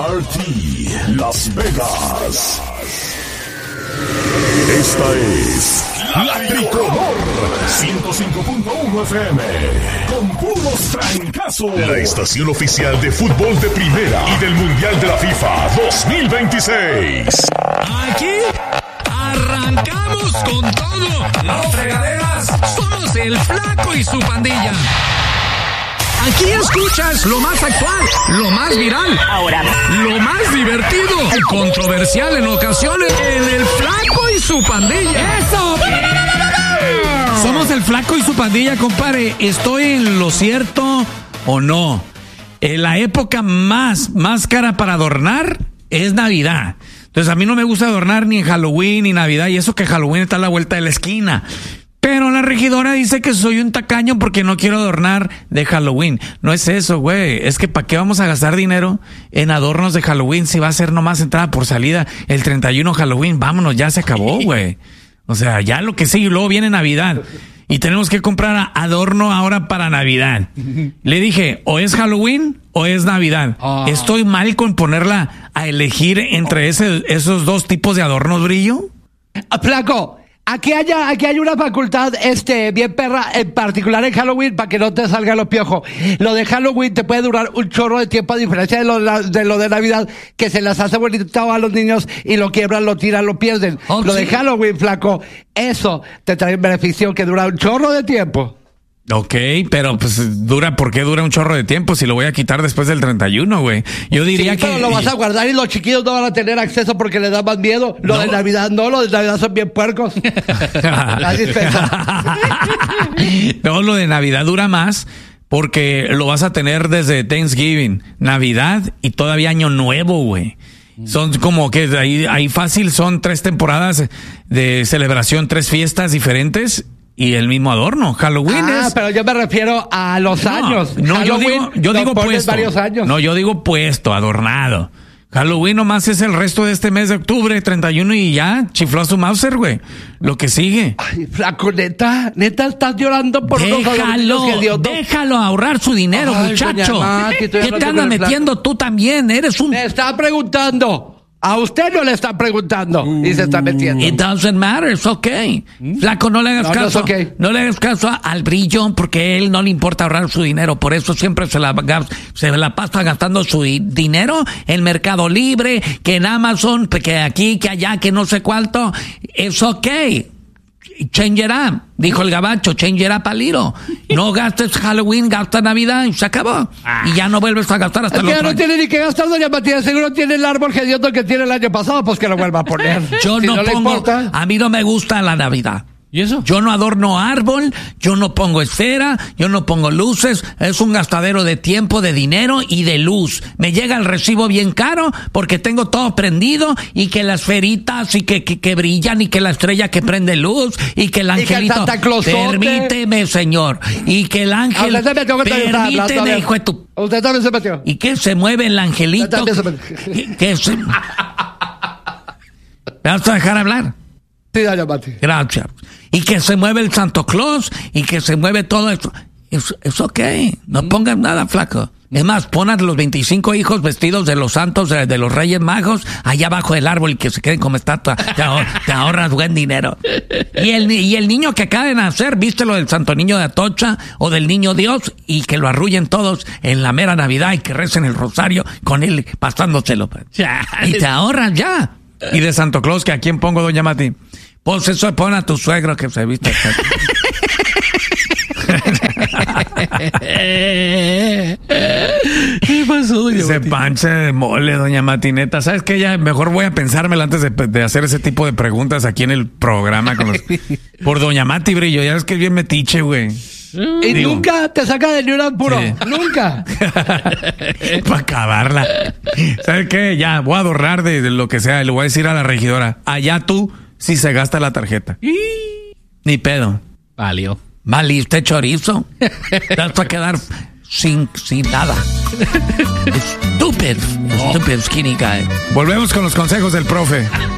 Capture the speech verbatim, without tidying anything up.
R T Las Vegas. Esta es La Tricolor ciento cinco punto uno F M con puros trancazos. La estación oficial de fútbol de primera y del Mundial de la FIFA dos mil veintiséis. Aquí arrancamos con todo. Las fregaderas somos el Flaco y su pandilla. Aquí escuchas lo más actual, lo más viral, ahora lo más divertido y controversial en ocasiones en el Flaco y su pandilla. ¡Eso! Somos el Flaco y su pandilla, compadre. ¿Estoy en lo cierto o no? En la época más, más cara para adornar es Navidad. Entonces a mí no me gusta adornar ni en Halloween ni Navidad, y eso que Halloween está a la vuelta de la esquina. Pero la regidora dice que soy un tacaño porque no quiero adornar de Halloween. No es eso, güey. Es que ¿para qué vamos a gastar dinero en adornos de Halloween si va a ser nomás entrada por salida el treinta y uno Halloween? Vámonos, ya se acabó, güey. O sea, ya lo que sigue, y luego viene Navidad. Y tenemos que comprar adorno ahora para Navidad. Le dije, o es Halloween o es Navidad. Oh. ¿Estoy mal con ponerla a elegir entre ese, esos dos tipos de adornos, Brillo? Flaco, aquí hay, aquí hay una facultad este, bien perra, en particular en Halloween, para que no te salgan los piojos. Lo de Halloween te puede durar un chorro de tiempo, a diferencia de lo de, de, lo de Navidad, que se las hace bonito a los niños y lo quiebran, lo tiran, lo pierden. Oh, lo sí. de Halloween, Flaco, eso te trae un beneficio que dura un chorro de tiempo. Ok, pero pues dura, ¿por qué dura un chorro de tiempo si lo voy a quitar después del treinta y uno, güey? Yo diría sí, que... pero lo vas a guardar y los chiquillos no van a tener acceso porque les da más miedo. Lo no. de Navidad no, lo de Navidad son bien puercos. Así es. No, lo de Navidad dura más porque lo vas a tener desde Thanksgiving, Navidad y todavía Año Nuevo, güey. Son como que ahí, ahí fácil son tres temporadas de celebración, tres fiestas diferentes. Y el mismo adorno, Halloween ah, es... pero yo me refiero a los no, años. No, Halloween, yo digo, yo digo puesto. Varios años. No, yo digo puesto, adornado. Halloween nomás es el resto de este mes de octubre, treinta y uno, y ya, chifló a su Mauser, güey. Lo que sigue. Ay, Flaco, neta, neta estás llorando por déjalo, que Dios no... déjalo ahorrar su dinero, ay, muchacho. Mati, ¿qué te andas metiendo tú también? Eres un... Me está preguntando. A usted no le está preguntando uh, y se está metiendo. It doesn't matter, it's okay. ¿Mm? Flaco, no le hagas no, caso. No, okay. no le hagas caso al Brillo porque a él no le importa ahorrar su dinero. Por eso siempre se la, se la pasa gastando su dinero en Mercado Libre, que en Amazon, que aquí, que allá, que no sé cuánto. It's okay. Change it up, dijo el gabacho, change it up a little. No gastes Halloween, gasta Navidad y se acabó. Ah. Y ya no vuelves a gastar hasta es el que otro ya no año. Tiene ni que gastar, doña Matías, seguro tiene el árbol hediondo que tiene el año pasado, pues que lo vuelva a poner. Yo si no, no pongo, a mí no me gusta la Navidad. ¿Y eso? Yo no adorno árbol, yo no pongo esfera, yo no pongo luces, es un gastadero de tiempo, de dinero y de luz. Me llega el recibo bien caro porque tengo todo prendido y que las esferitas y que, que, que brillan y que la estrella que prende luz y que el angelito... Que el permíteme, señor. Y que el ángel... Ah, permíteme, hijo de tu... Usted también se metió. Y que se mueve el angelito... Se que, que se... ¿Me vas a dejar hablar? Sí, doña Mati. Gracias. Y que se mueve el Santo Claus y que se mueve todo eso. Es, es ok. No mm. pongas nada, Flaco. Es más, pon a los veinticinco hijos vestidos de los santos, de, de los Reyes Magos, allá abajo del árbol y que se queden como estatua. Te, ahor, te ahorras buen dinero. Y el, y el niño que acaba de nacer, vístelo del Santo Niño de Atocha o del Niño Dios y que lo arrullen todos en la mera Navidad y que recen el rosario con él pasándoselo. Y te ahorras ya. Y de Santo Claus, ¿que a quién pongo, doña Mati? Pues eso, pon a tu suegro que se viste. ¿Qué pasó, doña Ese Mati? Panche de mole, doña Matineta. ¿Sabes qué? Ya mejor voy a pensármela antes de, de hacer ese tipo de preguntas aquí en el programa con los... Por doña Mati, Brillo. Ya ves que es bien metiche, güey. Y Digo, nunca te saca de ni un apuro. Sí. Nunca. Para acabarla. ¿Sabes qué? Ya, voy a adornar de, de lo que sea. Le voy a decir a la regidora, allá tú si se gasta la tarjeta. Ni pedo. Valió. Valiste chorizo. Te vas a quedar sin, sin nada. Stupid. Oh. Stupid skinny guy. Volvemos con los consejos del profe.